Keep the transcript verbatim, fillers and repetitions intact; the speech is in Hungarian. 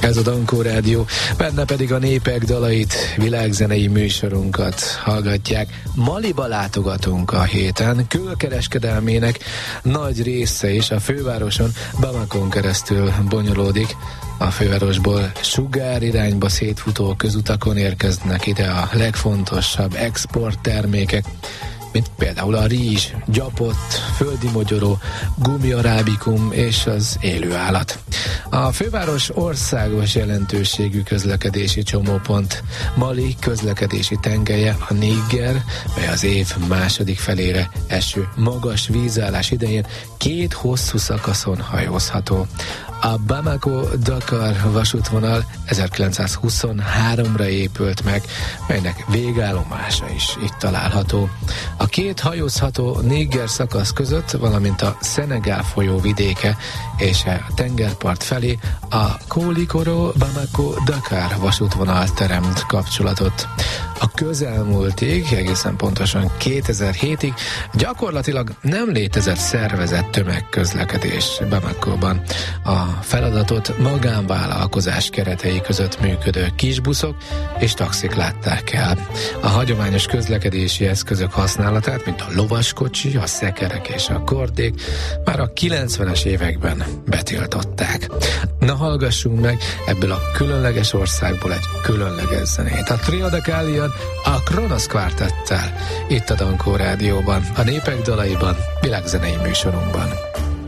Ez a Dankó Rádió, benne pedig a népek dalait, világzenei műsorunkat hallgatják. Maliba látogatunk a héten, külkereskedelmének nagy része is a fővároson, Bamakon keresztül bonyolódik. A fővárosból sugár irányba szétfutó közutakon érkeznek ide a legfontosabb exporttermékek, mint például a rizs, gyapott, földi mogyoró, gumiarábikum és az élőállat. A főváros országos jelentőségű közlekedési csomópont, Mali közlekedési tengelye, a Niger, mely az év második felére eső magas vízállás idején két hosszú szakaszon hajózható. A Bamako-Dakar vasútvonal ezerkilencszázhuszonháromra épült meg, melynek végállomása is itt található. A két hajózható Niger szakasz között, valamint a Szenegál folyó vidéke és a tengerpart felé a Koulikoro-Bamako-Dakar vasútvonal teremt kapcsolatot. A közelmúltig, egészen pontosan kétezer-hétig gyakorlatilag nem létezett szervezett tömegközlekedés Bamakóban. A feladatot magánvállalkozás keretei között működő kisbuszok és taxik látták el. A hagyományos közlekedési eszközök használatát, mint a lovaskocsi, a szekerek és a kordék már a kilencvenes években betiltották. Na hallgassunk meg ebből a különleges országból egy különleges zenét. A Trio de Gallion a Kronos Quartettel itt a Dankó Rádióban, a népek dalaiban, világzenei műsorunkban.